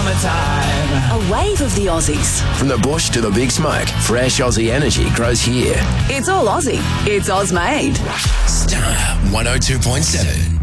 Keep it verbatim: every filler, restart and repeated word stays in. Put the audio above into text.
summertime. A wave of the Aussies. From the bush to the big smoke, fresh Aussie energy grows here. It's all Aussie. It's Oz made. Star one oh two point seven.